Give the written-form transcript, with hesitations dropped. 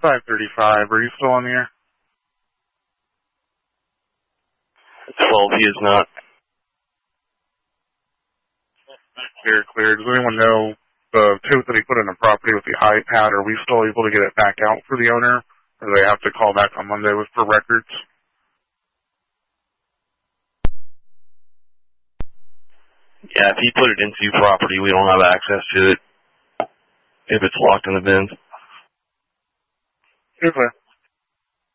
535, are you still on the air? 12, he is not. Clear. Does anyone know the tooth that he put in the property with the iPad? Are we still able to get it back out for the owner? Or do they have to call back on Monday for records? Yeah, if he put it into property, we don't have access to it if it's locked in the bins. Okay.